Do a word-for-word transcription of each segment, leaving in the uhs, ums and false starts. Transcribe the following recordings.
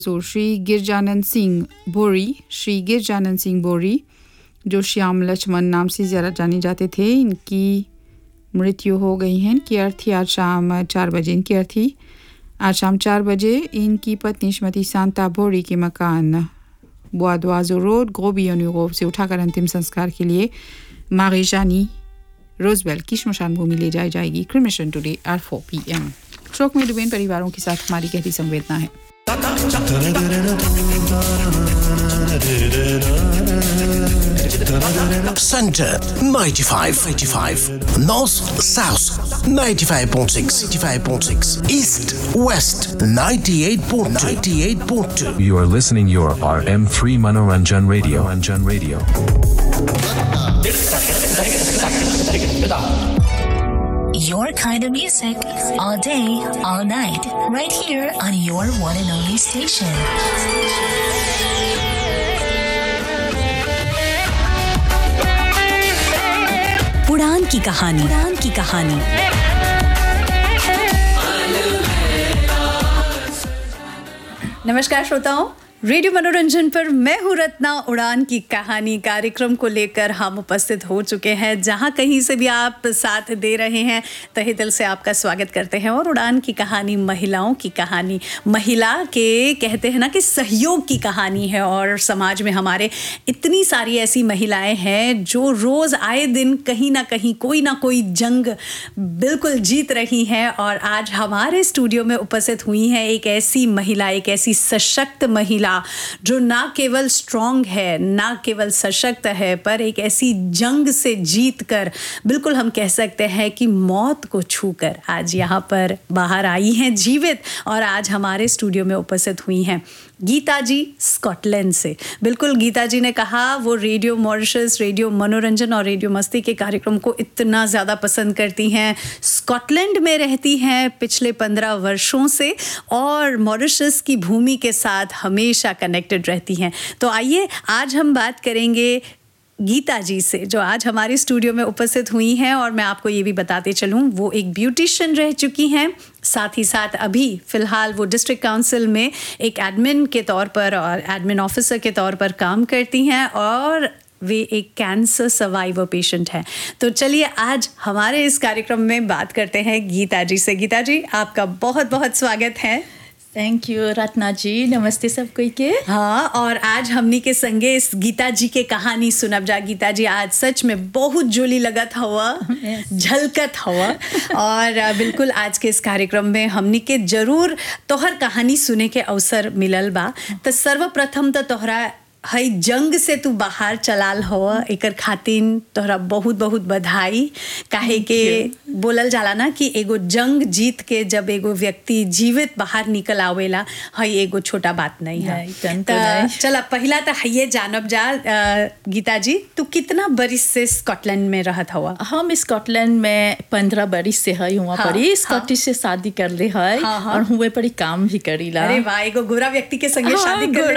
सो श्री गिरजानंद सिंह बोरी श्री गिरजानंद सिंह बोरी जो श्याम लक्ष्मण नाम से ज़्यादा जाने जाते थे, इनकी मृत्यु हो गई है। इनकी अर्थी आज शाम चार बजे इनकी अर्थी आज शाम चार बजे इनकी पत्नी श्रीमती शांता बोरी के मकान बुआदवाजो रोड गोबियोन्यूरोव से उठाकर अंतिम संस्कार के लिए मारिजानी रोजबेल की श्मशान भूमि ले जाई जाएगी। Cremation today at four P M. शोक में डूबे परिवारों के साथ हमारी गहरी संवेदना है। Center ninety-five, eighty-five. North South ninety-five point six, eighty-five point six. East West ninety-eight point two, ninety-eight point two. You are listening your R M three Manoranjan Radio. Manoranjan Radio. Your kind of music, all day, all night, right here on your one and only station. उड़ान की कहानी, उड़ान की कहानी। नमस्कार श्रोताओं, radio मनोरंजन पर मैं हूँ रत्ना। उड़ान की कहानी कार्यक्रम को लेकर हम उपस्थित हो चुके हैं। जहाँ कहीं से भी आप साथ दे रहे हैं, तहे दिल से आपका स्वागत करते हैं। और उड़ान की कहानी महिलाओं की कहानी, महिला के कहते हैं ना कि सहयोग की कहानी है। और समाज में हमारे इतनी सारी ऐसी महिलाएं हैं जो रोज़ आए दिन कहीं ना कहीं कोई ना कोई जंग बिल्कुल जीत रही हैं। और आज हमारे स्टूडियो में उपस्थित हुई हैं एक ऐसी महिला, एक ऐसी सशक्त महिला जो ना केवल स्ट्रॉन्ग है, ना केवल सशक्त है, पर एक ऐसी जंग से जीत कर बिल्कुल हम कह सकते हैं कि मौत को छूकर आज यहाँ पर बाहर आई हैं जीवित। और आज हमारे स्टूडियो में उपस्थित हुई हैं गीता जी स्कॉटलैंड से। बिल्कुल गीता जी ने कहा वो रेडियो मॉरिशस, रेडियो मनोरंजन और रेडियो मस्ती के कार्यक्रम को इतना ज़्यादा पसंद करती हैं। स्कॉटलैंड में रहती हैं पिछले पंद्रह वर्षों से और मॉरिशस की भूमि के साथ हमेशा कनेक्टेड रहती हैं। तो आइए आज हम बात करेंगे गीता जी से, जो आज हमारे स्टूडियो में उपस्थित हुई हैं। और मैं आपको ये भी बताते चलूँ, वो एक ब्यूटिशियन रह चुकी हैं, साथ ही साथ अभी फ़िलहाल वो डिस्ट्रिक्ट काउंसिल में एक एडमिन के तौर पर और एडमिन ऑफिसर के तौर पर काम करती हैं। और वे एक कैंसर सर्वाइवर पेशेंट हैं। तो चलिए आज हमारे इस कार्यक्रम में बात करते हैं गीता जी से। गीता जी, आपका बहुत बहुत स्वागत है। थैंक यू रत्ना जी, नमस्ते सब कोई के। हाँ, और आज हमनी के संगे इस गीता जी के कहानी सुनब जा। गीता जी आज सच में बहुत जोली लगत हवा, झलकत हवा। और बिल्कुल आज के इस कार्यक्रम में हमनी के जरूर तोहर कहानी सुने के अवसर मिलल बा। तो सर्वप्रथम तो तोहरा हई जंग से तू बाहर चलाल हो, एकर खातिन तोहरा बहुत बहुत बधाई। काहे के बोलल जाला ना कि एगो जंग जीत के जब एगो व्यक्ति जीवित बाहर निकल आवेला, हई एगो छोटा बात नहीं है। तो चला पहला तो हइये जानब जा गीता जी, तू कितना बरिस से स्कॉटलैंड में रहत हवा? हम स्कॉटलैंड में पंद्रह बरिस से है हुआ हाँ, पड़ी स्कॉटिश हाँ, से शादी कर ले है हाँ, हाँ, और हुए पड़ी काम भी करीला। अरे वाह, एगो गोरा व्यक्ति के संगे हाँ, शादी कर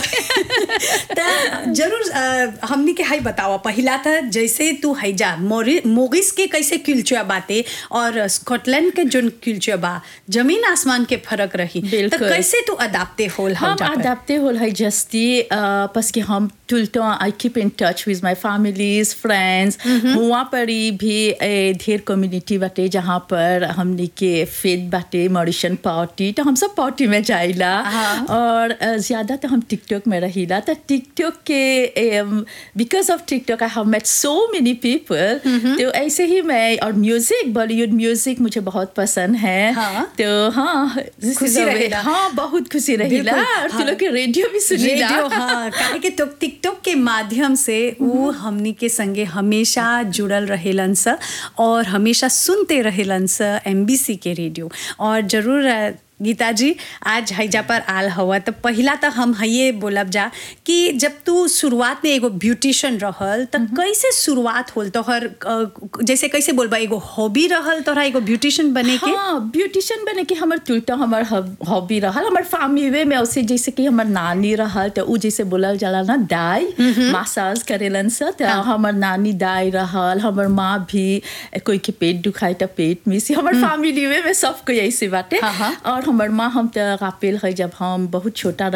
तो जरूर हमनी के हाई बतावा। पहला था जैसे तू है जा मोगिस के कैसे किल्चुआ बाते और स्कॉटलैंड के जो किल्चुआ बा, जमीन आसमान के फर्क रही। तो कैसे तू अदाप्ते होल? हम अदाप्ते होल है जस्ती बस कि हम टुलटो आई कीप इन टच विद माय फैमिलीज फ्रेंड्स। हुआ पड़ी भी ढेर कम्युनिटी बाटे जहाँ पर हमनी के फेद बाटे मॉरिशन पार्टी, तो हम सब पार्टी में जाइला। और ज़्यादा तो हम टिकटॉक में रहीला। तो टिकटॉक के because of TikTok I have met so many पीपल। तो ऐसे ही मैं, और म्यूजिक, बॉलीवुड म्यूजिक मुझे बहुत पसंद है। हाँ, तो हाँ खुशी रहेला। हाँ, बहुत खुशी रहेला। और तुम लोग के रेडियो भी सुनीला। हाँ, काहे के तो टिकटॉक के माध्यम से वो हमनी के संगे हमेशा जुड़ल रहेलन स और हमेशा सुनते रहेलन स एमबीसी के रेडियो। और जरूर गीता जी आज हैजा पर आल हवा। तो पहला तो हम हये बोलब जा कि जब तू शुरुआत में एगो ब्यूटिशियन रहल तो कैसे शुरुआत होल तोहर? जैसे कैसे बोलबा, एगो हॉबी रहल तोहरा एगो ब्यूटिशियन बने के? हाँ, ब्यूटिशियन बने के हमर तुलटा हमर हॉबी रहल। हमर फैमिली में उसे जैसे कि हमर नानी रहल, तो उ जैसे बोलल जाला ना दाई मसाज करेलन स। तो हमर नानी दाई रहल, हमर माँ भी कोई के पेट दुखाई तो पेट में से, हमर फैमिली में सबको ऐसे बाटे। और हमर माँ हम तो रापेल है जब हम बहुत छोटा